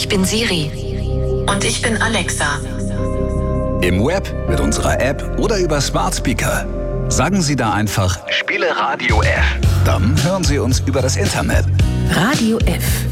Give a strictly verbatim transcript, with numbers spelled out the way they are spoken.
bin Siri. Und ich bin Alexa. Im Web, mit unserer App oder über Smart Speaker. Sagen Sie da einfach, spiele Radio F. Dann hören Sie uns über das Internet. Radio F.